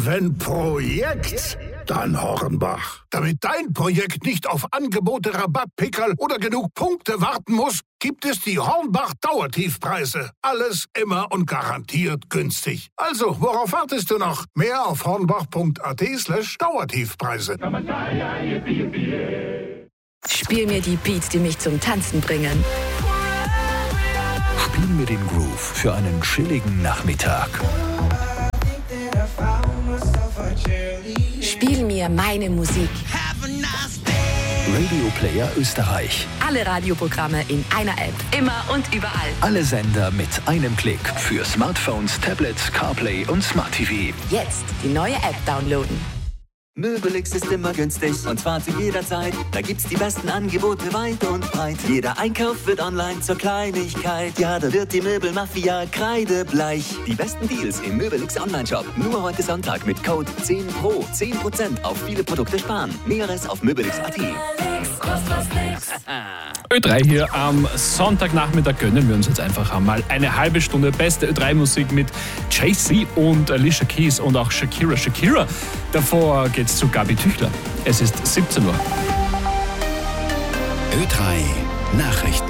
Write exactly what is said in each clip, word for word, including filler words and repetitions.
Wenn Projekt, dann Hornbach. Damit dein Projekt nicht auf Angebote, Rabattpickerl oder genug Punkte warten muss, gibt es die Hornbach Dauertiefpreise. Alles immer und garantiert günstig. Also, worauf wartest du noch? Mehr auf hornbach.at slash Dauertiefpreise. Spiel mir die Beats, die mich zum Tanzen bringen. Spiel mir den Groove für einen chilligen Nachmittag. Spiel mir meine Musik. Radio Player Österreich. Alle Radioprogramme in einer App. Immer und überall. Alle Sender mit einem Klick. Für Smartphones, Tablets, CarPlay und Smart T V. Jetzt die neue App downloaden. Möbelix ist immer günstig und zwar zu jeder Zeit. Da gibt's die besten Angebote weit und breit. Jeder Einkauf wird online zur Kleinigkeit. Ja, da wird die Möbelmafia kreidebleich. Die besten Deals im Möbelix Online-Shop. Nur heute Sonntag mit Code zehn Pro. zehn Prozent auf viele Produkte sparen. Näheres auf möbelix punkt at. Ö drei hier am Sonntagnachmittag gönnen wir uns jetzt einfach einmal eine halbe Stunde beste Ö drei Musik mit Jay-Z und Alicia Keys und auch Shakira Shakira. Davor geht's zu Gabi Tüchler. Es ist siebzehn Uhr. Ö drei Nachrichten.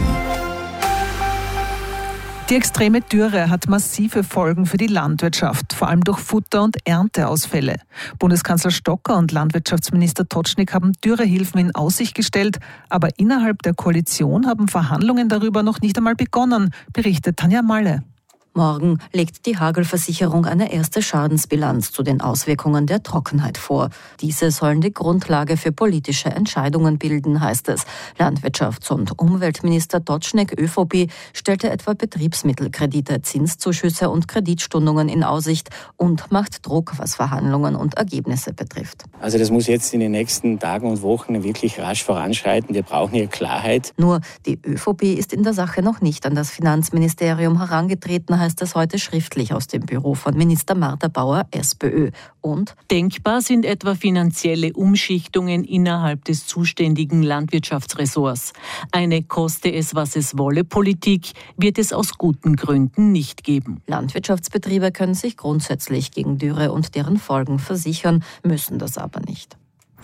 Die extreme Dürre hat massive Folgen für die Landwirtschaft, vor allem durch Futter- und Ernteausfälle. Bundeskanzler Stocker und Landwirtschaftsminister Totschnig haben Dürrehilfen in Aussicht gestellt, aber innerhalb der Koalition haben Verhandlungen darüber noch nicht einmal begonnen, berichtet Tanja Malle. Morgen legt die Hagelversicherung eine erste Schadensbilanz zu den Auswirkungen der Trockenheit vor. Diese sollen die Grundlage für politische Entscheidungen bilden, heißt es. Landwirtschafts- und Umweltminister Totschnig ÖVP stellte etwa Betriebsmittelkredite, Zinszuschüsse und Kreditstundungen in Aussicht und macht Druck, was Verhandlungen und Ergebnisse betrifft. Also das muss jetzt in den nächsten Tagen und Wochen wirklich rasch voranschreiten. Wir brauchen hier Klarheit. Nur die ÖVP ist in der Sache noch nicht an das Finanzministerium herangetreten, heißt es heute schriftlich aus dem Büro von Minister Martha Bauer, SPÖ. Und denkbar sind etwa finanzielle Umschichtungen innerhalb des zuständigen Landwirtschaftsressorts. Eine koste es, was es wolle Politik wird es aus guten Gründen nicht geben. Landwirtschaftsbetriebe können sich grundsätzlich gegen Dürre und deren Folgen versichern, müssen das aber nicht.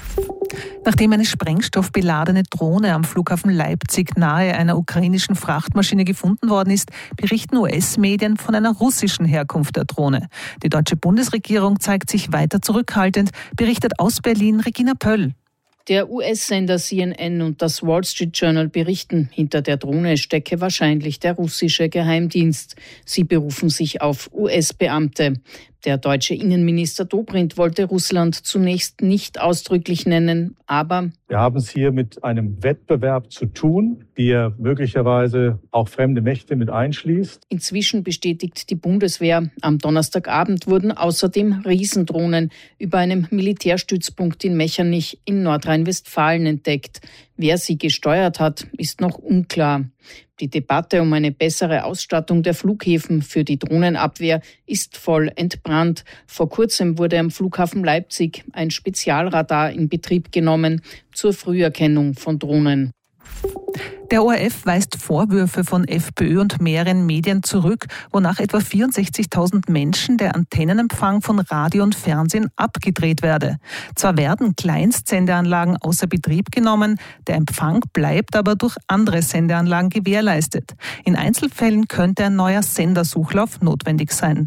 Nachdem eine sprengstoffbeladene Drohne am Flughafen Leipzig nahe einer ukrainischen Frachtmaschine gefunden worden ist, berichten U S-Medien von einer russischen Herkunft der Drohne. Die deutsche Bundesregierung zeigt sich weiter zurückhaltend, berichtet aus Berlin Regina Pöll. Der U S-Sender C N N und das Wall Street Journal berichten, hinter der Drohne stecke wahrscheinlich der russische Geheimdienst. Sie berufen sich auf U S-Beamte. Der deutsche Innenminister Dobrindt wollte Russland zunächst nicht ausdrücklich nennen, aber wir haben es hier mit einem Wettbewerb zu tun, der möglicherweise auch fremde Mächte mit einschließt. Inzwischen bestätigt die Bundeswehr, am Donnerstagabend wurden außerdem Riesendrohnen über einem Militärstützpunkt in Mechernich in Nordrhein-Westfalen entdeckt. Wer sie gesteuert hat, ist noch unklar. Die Debatte um eine bessere Ausstattung der Flughäfen für die Drohnenabwehr ist voll entbrannt. Vor kurzem wurde am Flughafen Leipzig ein Spezialradar in Betrieb genommen zur Früherkennung von Drohnen. Der O R F weist Vorwürfe von FPÖ und mehreren Medien zurück, wonach etwa vierundsechzigtausend Menschen der Antennenempfang von Radio und Fernsehen abgedreht werde. Zwar werden Kleinstsendeanlagen außer Betrieb genommen, der Empfang bleibt aber durch andere Sendeanlagen gewährleistet. In Einzelfällen könnte ein neuer Sendersuchlauf notwendig sein.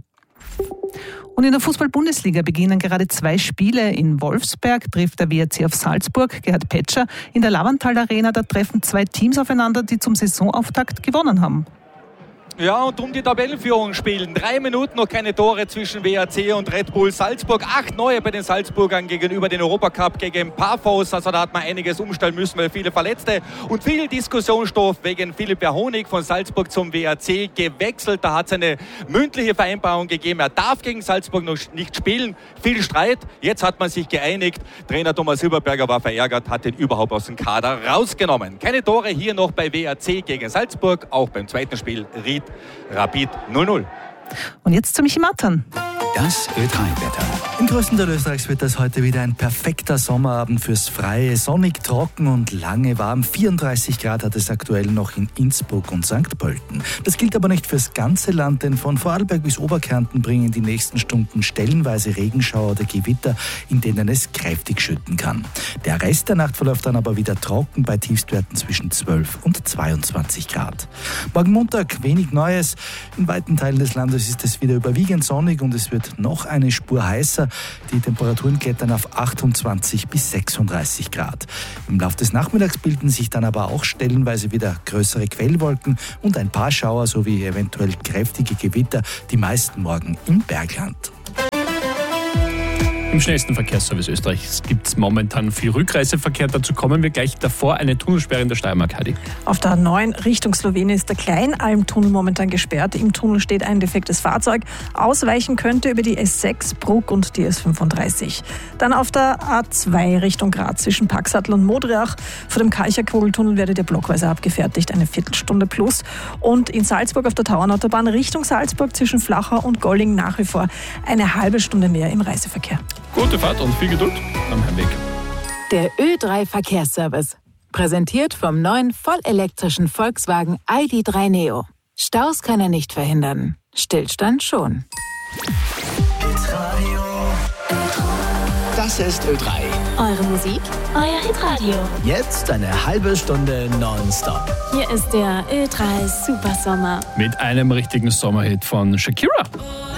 Und in der Fußball-Bundesliga beginnen gerade zwei Spiele. In Wolfsberg trifft der W R C auf Salzburg, Gerhard Petscher. In der Lavantal Arena, da treffen zwei Teams aufeinander, die zum Saisonauftakt gewonnen haben. Ja, und um die Tabellenführung spielen. Drei Minuten noch keine Tore zwischen W R C und Red Bull Salzburg. Acht neue bei den Salzburgern gegenüber den Europacup gegen Paphos. Also da hat man einiges umstellen müssen, weil viele Verletzte und viel Diskussionsstoff wegen Philipp Honig von Salzburg zum W R C gewechselt. Da hat es eine mündliche Vereinbarung gegeben. Er darf gegen Salzburg noch nicht spielen. Viel Streit. Jetzt hat man sich geeinigt. Trainer Thomas Hilberberger war verärgert, hat den überhaupt aus dem Kader rausgenommen. Keine Tore hier noch bei W R C gegen Salzburg. Auch beim zweiten Spiel Ried Rapid null null. Und jetzt zu Michi Mattern. Das Ö drei Wetter. Im größten Teil Österreichs wird das heute wieder ein perfekter Sommerabend fürs Freie. Sonnig, trocken und lange warm. vierunddreißig Grad hat es aktuell noch in Innsbruck und Sankt Pölten. Das gilt aber nicht fürs ganze Land, denn von Vorarlberg bis Oberkärnten bringen die nächsten Stunden stellenweise Regenschauer oder Gewitter, in denen es kräftig schütten kann. Der Rest der Nacht verläuft dann aber wieder trocken bei Tiefstwerten zwischen zwölf und zweiundzwanzig Grad. Morgen Montag wenig Neues. In weiten Teilen des Landes ist es wieder überwiegend sonnig und es wird noch eine Spur heißer. Die Temperaturen klettern auf achtundzwanzig bis sechsunddreißig Grad. Im Laufe des Nachmittags bilden sich dann aber auch stellenweise wieder größere Quellwolken und ein paar Schauer sowie eventuell kräftige Gewitter, die meisten morgen im Bergland. Im schnellsten Verkehrsservice Österreichs gibt es momentan viel Rückreiseverkehr. Dazu kommen wir gleich. Davor eine Tunnelsperre in der Steiermark, Heidi. Auf der A neun Richtung Slowenien ist der Kleinalm-Tunnel momentan gesperrt. Im Tunnel steht ein defektes Fahrzeug. Ausweichen könnte über die S sechs, Bruck und die S fünfunddreißig. Dann auf der A zwei Richtung Graz zwischen Paxatl und Modriach. Vor dem Kalcher-Kogeltunnel werde der blockweise abgefertigt, eine Viertelstunde plus. Und in Salzburg auf der Tauernautobahn Richtung Salzburg zwischen Flachau und Golling nach wie vor eine halbe Stunde mehr im Reiseverkehr. Gute Fahrt und viel Geduld am Heimweg. Der Ö drei Verkehrsservice. Präsentiert vom neuen vollelektrischen Volkswagen I D drei Neo. Staus kann er nicht verhindern. Stillstand schon. Das ist Ö drei. Eure Musik, euer Hitradio. Jetzt eine halbe Stunde nonstop. Hier ist der Ö drei Supersommer. Mit einem richtigen Sommerhit von Shakira.